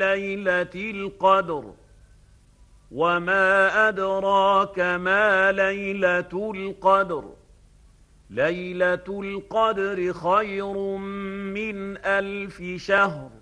ليلة القدر وما أدراك ما ليلة القدر ليلة القدر خير من 1000 شهر